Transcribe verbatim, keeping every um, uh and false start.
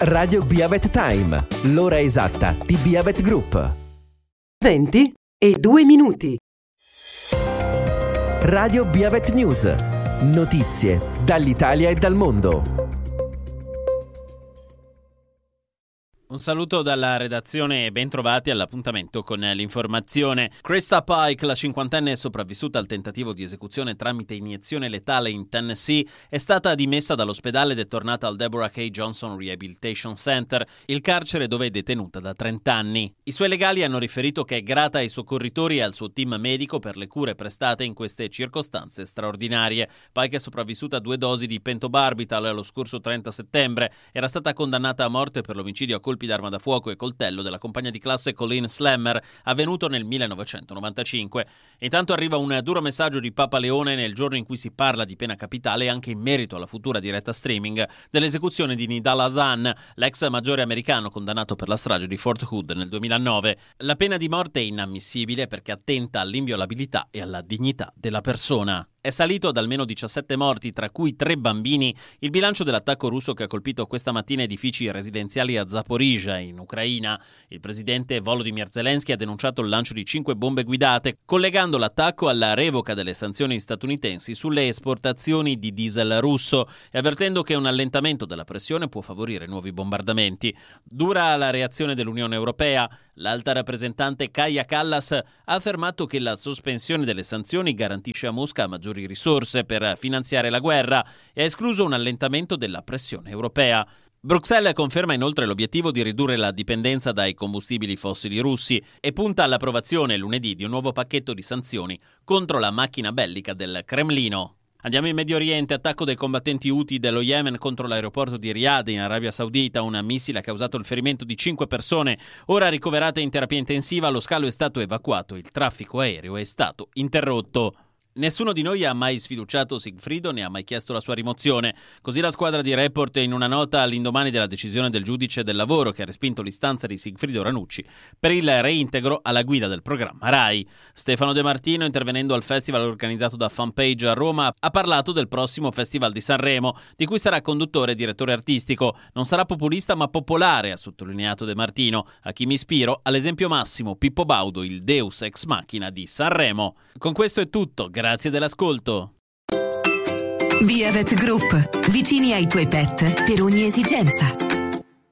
Radio Biavet Time, l'ora esatta di Biavet Group. venti e due minuti. Radio Biavet News. Notizie dall'Italia e dal mondo. Un saluto dalla redazione e ben trovati all'appuntamento con l'informazione. Krista Pike, la cinquantenne sopravvissuta al tentativo di esecuzione tramite iniezione letale in Tennessee, è stata dimessa dall'ospedale ed è tornata al Deborah K. Johnson Rehabilitation Center, il carcere dove è detenuta da trenta anni. I suoi legali hanno riferito che è grata ai soccorritori e al suo team medico per le cure prestate in queste circostanze straordinarie. Pike è sopravvissuta a due dosi di pentobarbital lo scorso trenta settembre. Era stata condannata a morte per l'omicidio a colpi d'arma da fuoco e coltello della compagna di classe Colleen Slammer, avvenuto nel millenovecentonovantacinque. Intanto arriva un duro messaggio di Papa Leone nel giorno in cui si parla di pena capitale anche in merito alla futura diretta streaming dell'esecuzione di Nidal Hasan, l'ex maggiore americano condannato per la strage di Fort Hood nel duemilanove. La pena di morte è inammissibile perché attenta all'inviolabilità e alla dignità della persona. È salito ad almeno diciassette morti, tra cui tre bambini, il bilancio dell'attacco russo che ha colpito questa mattina edifici residenziali a Zaporizhzhia, in Ucraina. Il presidente Volodymyr Zelensky ha denunciato il lancio di cinque bombe guidate, collegando l'attacco alla revoca delle sanzioni statunitensi sulle esportazioni di diesel russo e avvertendo che un allentamento della pressione può favorire nuovi bombardamenti. Dura la reazione dell'Unione Europea. L'alta rappresentante Kaja Kallas ha affermato che la sospensione delle sanzioni garantisce a Mosca maggiori risorse per finanziare la guerra e ha escluso un allentamento della pressione europea. Bruxelles conferma inoltre l'obiettivo di ridurre la dipendenza dai combustibili fossili russi e punta all'approvazione lunedì di un nuovo pacchetto di sanzioni contro la macchina bellica del Cremlino. Andiamo in Medio Oriente, attacco dei combattenti Houthi dello Yemen contro l'aeroporto di Riyadh in Arabia Saudita. Un missile ha causato il ferimento di cinque persone, ora ricoverate in terapia intensiva. Lo scalo è stato evacuato, il traffico aereo è stato interrotto. Nessuno di noi ha mai sfiduciato Sigfrido né ha mai chiesto la sua rimozione. Così la squadra di Report in una nota all'indomani della decisione del giudice del lavoro che ha respinto l'istanza di Sigfrido Ranucci per il reintegro alla guida del programma Rai. Stefano De Martino, intervenendo al festival organizzato da Fanpage a Roma, ha parlato del prossimo Festival di Sanremo, di cui sarà conduttore e direttore artistico. Non sarà populista ma popolare, ha sottolineato De Martino. A chi mi ispiro? All'esempio massimo, Pippo Baudo, il deus ex machina di Sanremo. Con questo è tutto. Grazie dell'ascolto. Biavet Group, vicini ai tuoi pet per ogni esigenza.